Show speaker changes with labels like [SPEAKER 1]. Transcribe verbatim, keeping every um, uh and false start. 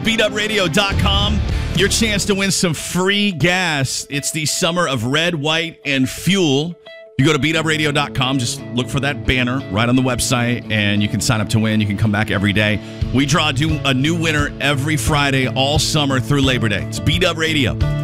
[SPEAKER 1] beat up radio dot com. Your chance to win some free gas. It's the summer of red, white, and fuel. You go to beat up radio dot com, just look for that banner right on the website, and you can sign up to win. You can come back every day. We draw a new winner every Friday all summer through Labor Day. It's Beat Up Radio.